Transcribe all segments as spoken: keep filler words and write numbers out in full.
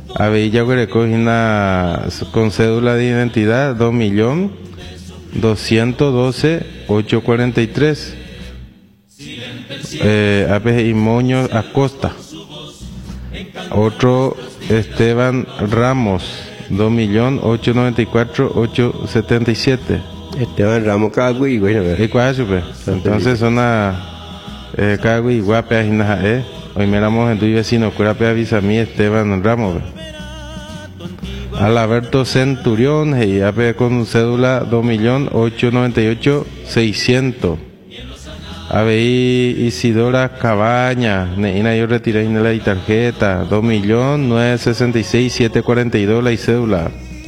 Avilla Guarecojina con cédula de identidad dos millones doscientos doce mil ochocientos cuarenta y tres. Eh, A P I Moño Acosta. Otro Esteban Ramos, dos millones ochocientos noventa y cuatro mil ochocientos setenta y siete. Esteban Ramos Cagui, bueno, ¿Y cuál es super? Entonces son a eh, Cagui, Guapea, Jinajae. Hoy miramos en tu vecino, Curapea, avisa a mí Esteban Ramos. Alaberto Centurión, y A P con cédula dos millones ochocientos noventa y ocho mil seiscientos. A B I Isidora Cabaña, Neina yo retiré en la tarjeta, dos millones novecientos sesenta y seis mil setecientos cuarenta y dos la cédula.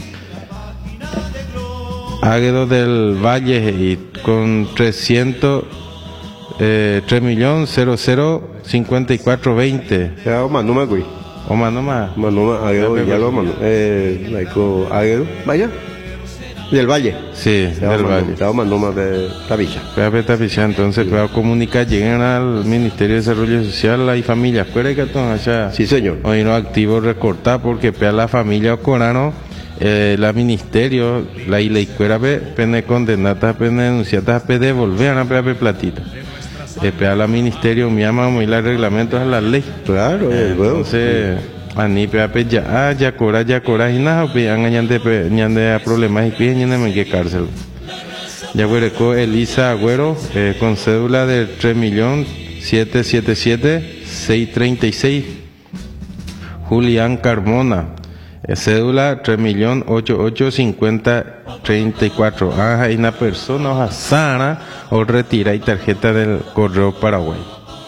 Águedo del Valle y con trescientos, eh, tres millones cero cero cincuenta y cuatro veinte. Ya, o Manuma, güey. O Manoma. Manuma, Águedo, ya lo Manuma. Eh, laico, Águedo, vaya. Del Valle. Sí, ya del Valle. Estaba Manuma de Tapicha. Pea Tapicha, entonces, puedo comunicar, lleguen al Ministerio de Desarrollo Social y Familia. ¿Cuál que todo allá? Sí, señor. Hoy no activo recortar porque pea la familia corano. Eh, la ministerio, la isla y cuera pene condenada, pene denunciada, pene devolver a pe platita. Eh, pea la ministerio, mi ama, muy la reglamentos a la ley. Claro, eh, bueno. Entonces, a ni pea pe ya, ah, ya cora, ya cora, y nada, pe, ñande, ñande problemas y pe, ñande me que cárcel. Ya huereco Elisa Agüero, eh, con cédula de tres millones setecientos setenta y siete mil seiscientos treinta y seis. Julián Carmona. Cédula tres millones ochenta y ocho mil cincuenta treinta y cuatro. Ah, hay una persona o sana o retira y tarjeta del Correo Paraguay.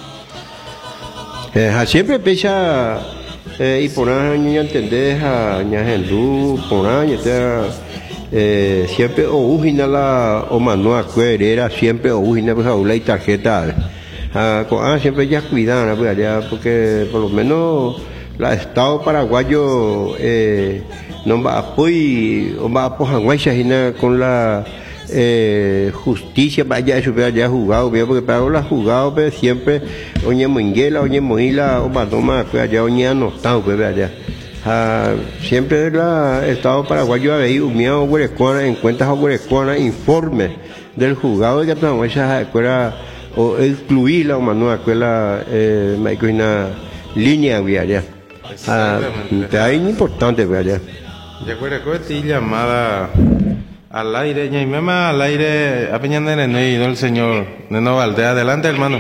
Eh, siempre pecha eh, y por ahí niña entender a niña hendú por ahí eh, siempre o ujina la o manua cuerera siempre o ujina pues aula y tarjeta. Ah, ah, siempre ya cuidan pues allá porque por lo menos la Estado paraguayo eh, no va a apoyar o va a apoyar con la eh, justicia para allá eso ya jugado porque para la jugado pero siempre oñe Monguela oñe Moila o Batoma pues allá oñe anotado pues allá ah, siempre la Estado paraguayo ha veído miado Guarecuana en cuentas a Guarecuana informe del juzgado de que esa escuela o incluirla o manual escuela eh, una línea allá. Ah, es importante, ¿verdad? De acuerdo con esta llamada al aire, y me al aire, a Peña de Neno el señor Neno Valdés. Adelante, hermano.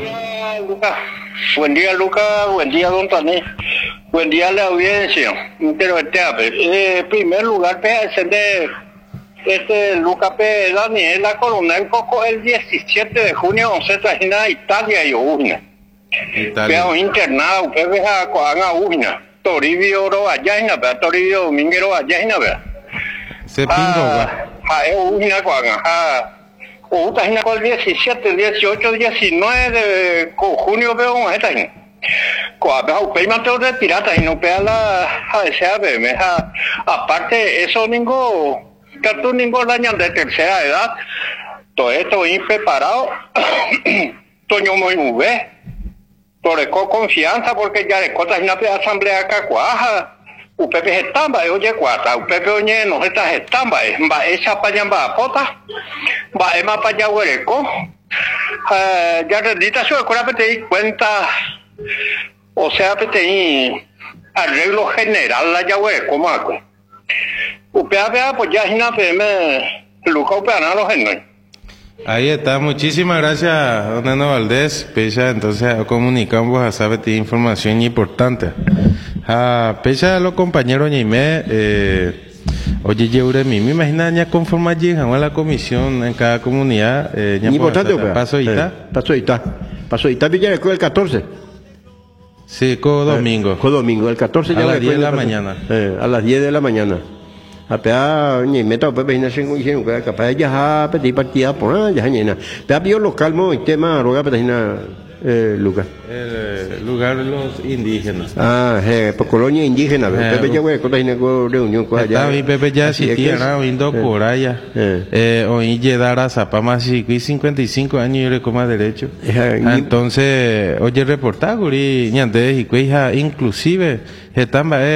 Buen día, Lucas. Buen día, don Tané. Buen día a la audiencia. Pero este, eh, en primer lugar, de este Lucas P. Daniel, la coronel Coco, el diecisiete de junio, once trajina a Italia y una. Veo internado, que veja a una. Toribio Robayaina, ¿verdad? Toribio Dominguez Robayaina, ¿verdad? Se pingo, ah, es una cuaga, ah, o una con el diecisiete, dieciocho, diecinueve de junio veo un esta gente. Cuando un payment de pirata y no pega la a esa me aparte eso ningún que ningún daño de tercera edad, todo esto impreparado, Toño muy muy bien. Con confianza porque ya de cosas en la asamblea cacuaja U P P estamba oye cuata U P P oye no está estamba va esa para allá va pota va ema para allá huereco ya rendita su escuela te di cuenta o sea te di arreglo general la ya huereco maco U P P pues ya es una P M Luca U P A los genes. Ahí está, muchísimas gracias, don Neno Valdés. Pecha, entonces comunicamos a saber de información importante. A pecha a los compañeros Ñime, eh, oye, Yeure, mi me imagina ya conforma llegan a la comisión en cada comunidad. Eh, importante, paso y está. Paso y está. Paso y está, Villa el catorce. Sí, co domingo. Co domingo, el catorce ya a las diez de la mañana. Eh, a las diez de la mañana. A pea ni meta pe pe sin sin capaz ya ha pedir partida por ya llena. Pea pio local mo y tema roga pe eh lugar. El lugar de los indígenas. Ah, eh, por colonia indígena, Pepe ya güey, con la reunión con allá. Está Pepe ya si tierra viendo por allá. Eh, hoy llegar a Zapama si cincuenta y cinco años yo le coma derecho. Entonces, oye reportaje y ñande y cuija inclusive están